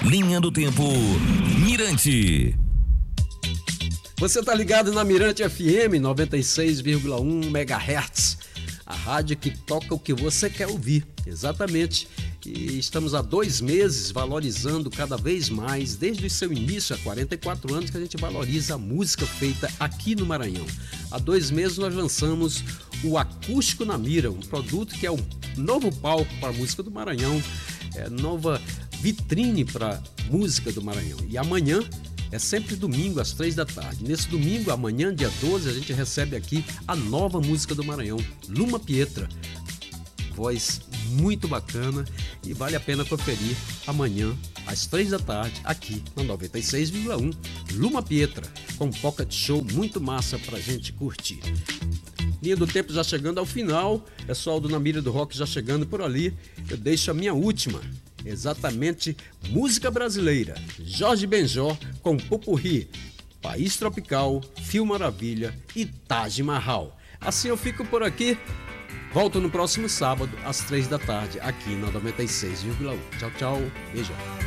Linha do Tempo, Mirante. Você tá ligado na Mirante FM 96,1 MHz, a rádio que toca o que você quer ouvir, exatamente. E estamos há 2 meses valorizando cada vez mais, desde o seu início, há 44 anos que a gente valoriza a música feita aqui no Maranhão. Há 2 meses nós lançamos o Acústico na Mira, um produto que é um novo palco para a música do Maranhão, nova vitrine para a música do Maranhão. E amanhã é sempre domingo às 3 da tarde. Nesse domingo, amanhã, dia 12, a gente recebe aqui a nova música do Maranhão, Luma Pietra. Voz muito bacana e vale a pena conferir amanhã às 3 da tarde aqui na 96,1 Luma Pietra, com um pocket show muito massa pra gente curtir. Linha do Tempo já chegando ao final, pessoal do Na Mira do Rock já chegando por ali. Eu deixo a minha última, exatamente música brasileira, Jorge Benjor com Popurrí, País Tropical, Fio Maravilha e Taj Mahal. Assim eu fico por aqui. Volto no próximo sábado, às 3 da tarde, aqui na 96,1. Tchau, tchau. Beijo.